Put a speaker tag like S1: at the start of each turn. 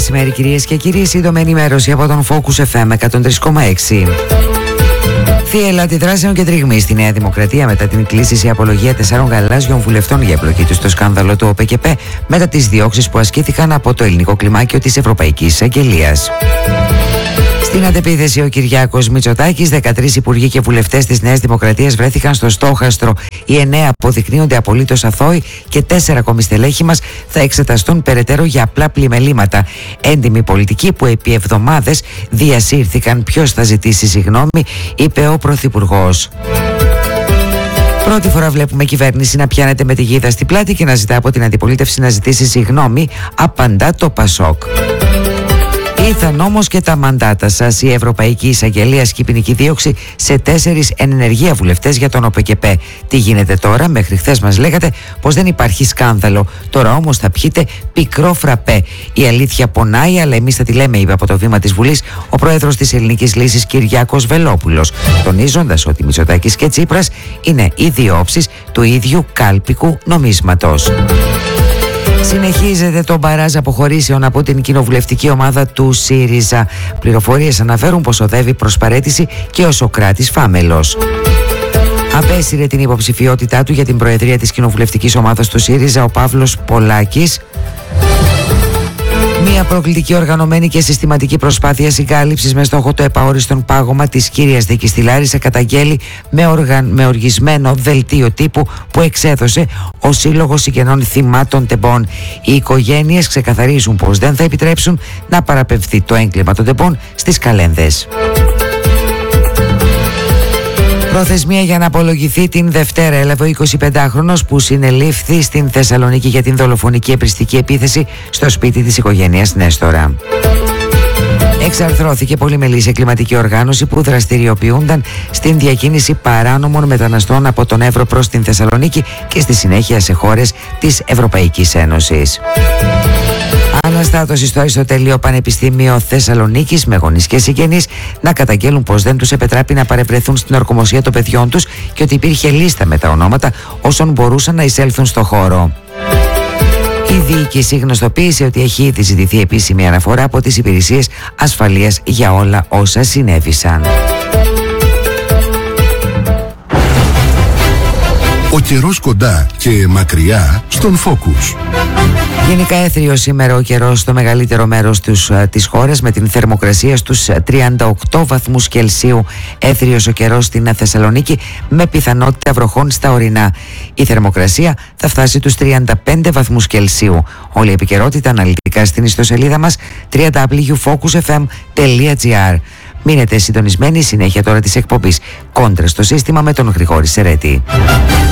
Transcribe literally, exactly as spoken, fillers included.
S1: μεσημέρι, κυρίες και κύριοι. Σύντομη ενημέρωση από τον Focus εφ εμ εκατόν τρία κόμμα έξι. Θύελλα αντιδράσεων και τριγμή στη Νέα Δημοκρατία μετά την κλήση σε απολογία τεσσάρων γαλάζιων βουλευτών για εμπλοκή του στο σκάνδαλο του ΟΠΕΚΕΠ μετά τις διώξεις που ασκήθηκαν από το ελληνικό κλιμάκιο της Ευρωπαϊκής Εισαγγελίας. Στην αντεπίθεση, ο Κυριάκος Μητσοτάκης, δεκατρείς υπουργοί και βουλευτές της Νέας Δημοκρατίας βρέθηκαν στο στόχαστρο. Οι εννέα αποδεικνύονται απολύτως αθώοι και τέσσερα ακόμη στελέχη μας θα εξεταστούν περαιτέρω για απλά πλημελήματα. Έντιμοι πολιτικοί που επί εβδομάδες διασύρθηκαν. Ποιος θα ζητήσει συγγνώμη, είπε ο Πρωθυπουργός. Πρώτη φορά βλέπουμε κυβέρνηση να πιάνεται με τη γίδα στην πλάτη και να ζητά από την αντιπολίτευση να ζητήσει συγγνώμη, απαντά το Πασόκ. Ήρθαν όμως και τα μαντάτα σας. Η Ευρωπαϊκή Εισαγγελία ασκεί ποινική δίωξη σε τέσσερις εν ενεργεία βουλευτές για τον ΟΠΕΚΕΠ. Τι γίνεται τώρα? Μέχρι χθες μας λέγατε πως δεν υπάρχει σκάνδαλο. Τώρα όμως θα πιείτε πικρό φραπέ. Η αλήθεια πονάει, αλλά εμείς θα τη λέμε, είπε από το βήμα της Βουλής ο πρόεδρος της Ελληνικής Λύσης Κυριάκος Βελόπουλος, τονίζοντας ότι Μητσοτάκης και Τσίπρας είναι οι δύο όψεις του ίδιου κάλπικου νομίσματος. Συνεχίζεται το μπαράζ αποχωρήσεων από την κοινοβουλευτική ομάδα του ΣΥΡΙΖΑ. Πληροφορίες αναφέρουν πως οδεύει προς παραίτηση και ο Σωκράτης Φάμελος. Απέσυρε την υποψηφιότητά του για την προεδρία της κοινοβουλευτικής ομάδας του ΣΥΡΙΖΑ ο Παύλος Πολάκης. Μια προκλητική, οργανωμένη και συστηματική προσπάθεια συγκάλυψης με στόχο το επαόριστον πάγωμα της κύριας δίκης στη Λάρισα καταγγέλει με, οργαν... με οργισμένο δελτίο τύπου που εξέδωσε ο Σύλλογος Συγγενών Θυμάτων Τεμπών. Οι οικογένειες ξεκαθαρίζουν πως δεν θα επιτρέψουν να παραπευθεί το έγκλημα των τεμπών στις καλένδες. Προθεσμία για να απολογηθεί την Δευτέρα έλαβε ο εικοσιπεντάχρονος που συνελήφθη στην Θεσσαλονίκη για την δολοφονική εμπριστική επίθεση στο σπίτι της οικογένειας Νέστορα. Εξαρθρώθηκε πολυμελής εγκληματική οργάνωση που δραστηριοποιούνταν στην διακίνηση παράνομων μεταναστών από τον Εύρο προς την Θεσσαλονίκη και στη συνέχεια σε χώρες της Ευρωπαϊκής Ένωσης. Αναστάτωση στο Αριστοτέλειο Πανεπιστήμιο Θεσσαλονίκης με γονείς και συγγενείς να καταγγέλουν πως δεν τους επετράπει να παρευρεθούν στην ορκομοσία των παιδιών τους και ότι υπήρχε λίστα με τα ονόματα όσων μπορούσαν να εισέλθουν στο χώρο. Η διοίκηση γνωστοποίησε ότι έχει ήδη ζητηθεί επίσημη αναφορά από τις υπηρεσίες ασφαλείας για όλα όσα συνέβησαν.
S2: Ο καιρός κοντά και μακριά στον Focus.
S1: Γενικά έθριο σήμερα ο καιρός στο μεγαλύτερο μέρος τους, της χώρας με την θερμοκρασία στους τριάντα οκτώ βαθμούς Κελσίου. Έθριος ο καιρός στην Θεσσαλονίκη με πιθανότητα βροχών στα ορεινά. Η θερμοκρασία θα φτάσει τους τριάντα πέντε βαθμούς Κελσίου. Όλη η επικαιρότητα αναλυτικά στην ιστοσελίδα μας double-u double-u double-u τελεία focus f m τελεία g r. Μείνετε συντονισμένοι, συνέχεια τώρα της εκπομπής Κόντρα στο σύστημα με τον Γρηγόρη Σερέτη.